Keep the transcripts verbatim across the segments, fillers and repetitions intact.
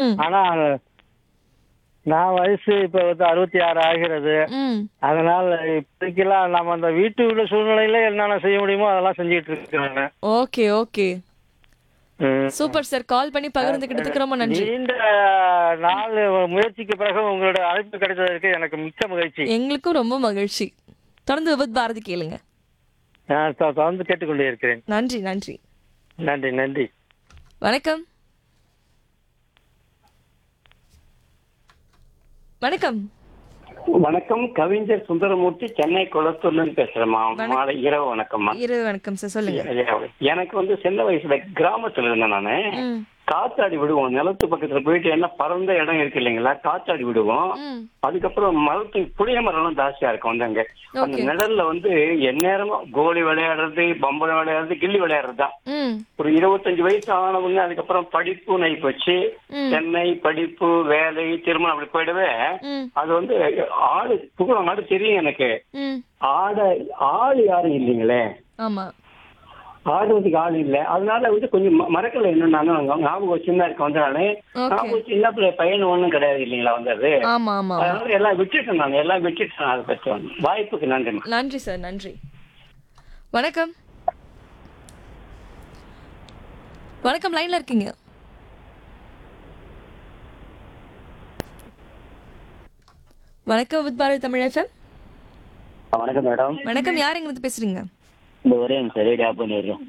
ம். ஆனா நான் வயசு இப்ப வந்து அறுபத்தி ஆறு ஆகிறது. ம். அதனால இப்போதைக்கெல்லாம் நம்ம அந்த வீட்டு உள்ள சூழ்நிலையில என்னென்ன செய்ய முடியுமோ அதெல்லாம் செஞ்சுட்டு இருக்கிறாங்க. Okay, okay. ம். Super sir. கால் பண்ணி பகிர்ந்துக்கிட்டதுக்கு ரொம்ப நன்றி. நீண்ட நாள் முயற்சிக்கு பிறகு உங்களோட அழைப்பு கிடைத்ததற்கு எனக்கு மிக்க மகிழ்ச்சி. எங்களுக்கும் ரொம்ப மகிழ்ச்சி. தொடர்ந்து விபத் பாரதி கேளுங்க. நான் தொ- தொடர்ந்து கேட்டுக்கொண்டே இருக்கிறேன். நன்றி, நன்றி. நன்றி நன்றி. வணக்கம். வணக்கம். வணக்கம், கவிஞர் சுந்தரமூர்த்தி, சென்னை குளத்தூர்ல இருந்து பேசுறேம்மா. வணக்கம். மாலை இரவு வணக்கம்மா. இரவு வணக்கம் சார். சொல்லுங்க. எனக்கு வந்து சின்ன வயசுல கிராமத்துல இருந்தேன் நானு. ம். காத்தாடி விடுவோம், நிலத்து பக்கத்துல போயிட்டு என்ன பறந்த இடம் இருக்கு இல்லைங்களா, காத்தாடி விடுவோம். ம். அதுக்கப்புறம் மரத்து புளிய மரம் எல்லாம் ஜாஸ்தியா இருக்கும் வந்து அங்க. அந்த Okay. நிழல்ல வந்து எந்நேரமும் கோலி விளையாடுறது, பம்பரம் விளையாடுறது, கில்லி விளையாடுறது தான். ம். ஒரு இருபத்தஞ்சு வயசு ஆனவங்க அதுக்கப்புறம் படிப்பு நை போச்சு, ம். சென்னை படிப்பு வேலை திருமணம் அப்படி போயிடவே ம். அது வந்து ஆளு புகழ நாடு தெரியும் எனக்கு. ம். ஆட ஆள் யாரும் இல்லைங்களே, ஆமா. ஆடுறதுக்கு ஆள் இல்லை. அதனால வந்து கொஞ்சம் ம- மறக்கல என்னன்னாலும் ஞாபகம் சின்ன இருக்க வந்தனாலே Okay. ஞாபகம் சின்ன பிள்ளை பையன் ஒண்ணும் கிடையாது இல்லைங்களா வந்தது. ஆமா, ஆமா, ஆமா. அதனால எல்லாம் விட்டுட்டேன், நான் எல்லாம் விட்டுட்டேன். அதை பற்றி வந்து வாய்ப்புக்கு நன்றி. நன்றி சார். நன்றி. வணக்கம். வணக்கம். லைன்ல இருக்கீங்க. வணக்கம் வித் பாரதி தமிழ் எஃப்எம். வணக்கம் மேடம். வணக்கம். யார் எங்க இருந்து பேசுறீங்க? இந்த ஒரே சரி டேப் பண்ணிடுறோம்.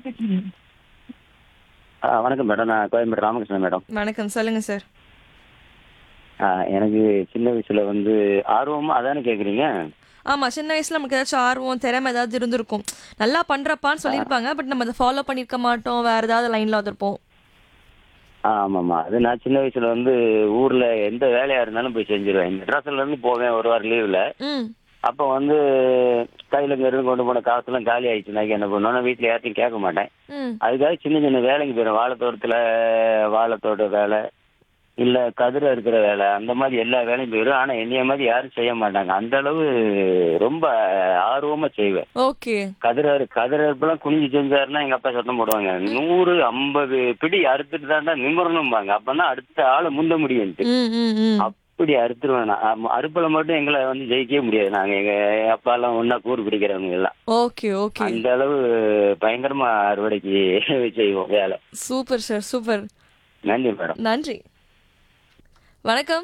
வணக்கம் மேடம், நான் கோயம்பேடு ராமகிருஷ்ணன் மேடம். வணக்கம். சொல்லுங்க சார். எனக்கு சின்ன வயசுல வந்து ஆர்வமா அதானே கேக்குறீங்க? ஆமா, சின்ன வயசுல நமக்கு ஏதாச்சும் ஆர்வம் திறமை ஏதாவது இருந்திருக்கும். நல்லா பண்றப்பான்னு சொல்லியிருப்பாங்க. பட் நம்ம அதை ஃபாலோ பண்ணிருக்க மாட்டோம். வேற ஏதாவது லைன்ல வந்திருப்போம். ஆமாம்மா, அது நான் சின்ன வயசுல வந்து ஊர்ல எந்த வேலையா இருந்தாலும் போய் செஞ்சிருவேன். மெட்ராஸ்ல இருந்து போவேன் ஒரு வாரம் லீவ்ல. ம். அப்போ வந்து கையில இங்க இருந்து கொண்டு போன காசுலாம் காலி ஆயிடுச்சுனாக்கி என்ன பண்ணுவோம்னா வீட்டுல யார்ட்டையும் கேட்க மாட்டேன். ம். அதுக்காக சின்ன சின்ன வேலைக்கு போயிடும். வாழைத்தோட்டத்துல வாழைத்தோட்ட வேலை, இல்ல கதிர இருக்கிற வேலை, அந்த மாதிரி எல்லா வேலையும் போயிடும். ஆனா என்னைய மாதிரி யாரும் செய்ய மாட்டாங்க. அந்த அளவு ரொம்ப ஆர்வமா செய்வேன். ஓகே. கதிர கதிர அறுப்பெல்லாம் குனிஞ்சு செஞ்சாருன்னா எங்க அப்பா சத்தம் போடுவாங்க, நூறு ஐம்பது பிடி அறுத்துட்டு தாண்டா நிமிரணும்பாங்க. அப்பதான் அடுத்த ஆளை முந்த முடியும். ம். ம். ம். அப்படி அறுத்துருவேன் நான். ஆமா, அறுப்புல மட்டும் எங்களை வந்து ஜெயிக்கவே முடியாது. நாங்க எங்க அப்பா எல்லாம் ஒன்னா கூறு பிடிக்கிறவங்க எல்லாம். Okay, okay. அந்த அளவு பயங்கரமா அறுவடைக்கு செய்வோம் வேலை. Super sir. சூப்பர். நன்றி மேடம். நன்றி. வணக்கம்.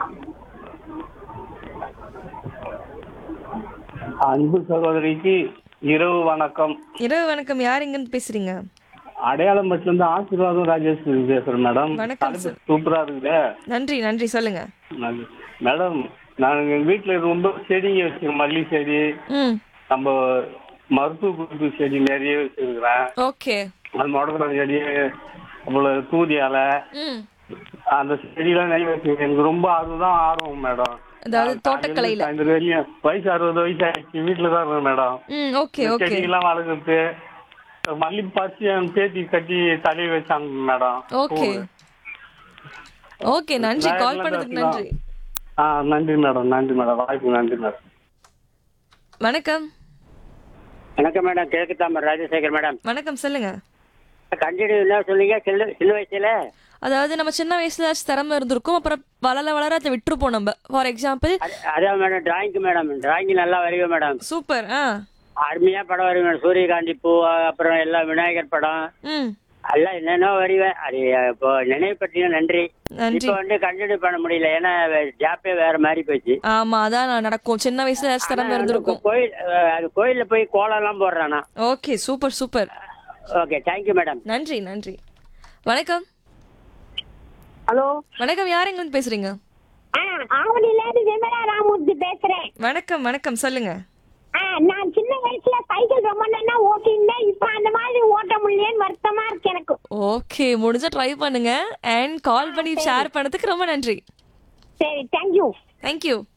அன்பு சகோதரிக்கு இரவு வணக்கம். இரவு வணக்கம். யார் எங்க இருந்து பேசுறீங்க? அடையாளம் இருந்து ஆசீர்வாதம் ராஜேஷ் பேசுறேன் மேடம். வணக்கம் தலைப்பு சார். சூப்பரா இருக்குதே. நன்றி, நன்றி. சொல்லுங்க. நன்றி. மேடம், நான் எங்க வீட்டுல ரொம்ப செடிங்க வச்சிருக்கேன். மல்லி செடி, ம். நம்ம மருத்துவ குறிப்பு செடி நிறைய வச்சிருக்கிறேன். ஓகே. அது முடக்கிற செடி, அவ்வளவு தூதி இலை, ம். அந்த செடியெல்லாம் நிறைய வச்சிருக்கேன். எனக்கு ரொம்ப அதுதான் ஆர்வம் மேடம். அதாவது தோட்டக்கலையில. இந்த வெளியும் வயசு அறுபது வயசு ஆயிடுச்சு, வீட்டுல தான் இருக்கேன் மேடம். ம். Okay, okay. செடியெல்லாம் வளர்க்குறது, மல்லி பறிச்சு என் பேத்தி கட்டி தலையை வச்சாங்க மேடம். ஓகே. ஓகே. நன்றி. கால் பண்ணதுக்கு நன்றி. ஆ நன்றி மேடம். நன்றி மேடம். வாய்ப்பு நன்றி மேடம். வணக்கம். வணக்கம் மேடம், கிழக்கு தாமரை ராஜசேகர் மேடம். வணக்கம். சொல்லுங்க. கண்டினியூ என்ன சொன்னீங்க? சின்ன சின்ன வயசுல அதாவது நம்ம சின்ன வயசுல ஏதாச்சும் திறமை இருந்திருக்கும். அப்புறம் வளர வளர அதை விட்டுருப்போம் நம்ம. For example. அதான் மேடம் டிராயிங் மேடம். டிராயிங் நல்லா வரைவேன் மேடம். சூப்பர். ஆ. அருமையா படம் வரைவேன். சூரியகாந்தி பூ, அப்புறம் எல்லாம் விநாயகர் படம் ம். எல்லாம் என்னென்ன வரைவேன். அது இப்போ நினைவு பற்றின நன்றி. நன்றி. இப்போ வந்து கண்டினியூ பண்ண முடியல, ஏன்னா ஜாப்பே வேற மாதிரி போச்சு. ஆமா, அதான் நடக்கும். சின்ன வயசுல ஏதாச்சும் திறமை இருந்திருக்கும். கோயில் அது கோயில்ல போய் கோலம் எல்லாம் போடுறானா. Okay. Super, super. Okay, thank you madam. நன்றி, நன்றி. வணக்கம். ஹலோ, வணக்கம். யார் எங்க இருந்து பேசுறீங்க? ஆ ஆவடியில இருந்து விமலா ராமூர்த்தி பேசுறேன். வணக்கம், வணக்கம். சொல்லுங்க. ஆ நான் சின்ன வயசுல சைக்கிள் ரொம்ப நல்லா ஓட்டியிருந்தேன். இப்ப அந்த மாதிரி ஓட்ட முடியலன்னு வருத்தமா இருக்கு எனக்கு. ஓகே, முடிஞ்சா ட்ரை பண்ணுங்க. அண்ட் கால் பண்ணி ஷேர் பண்ணதுக்கு ரொம்ப நன்றி. சரி, தேங்க்யூ. தேங்க்யூ.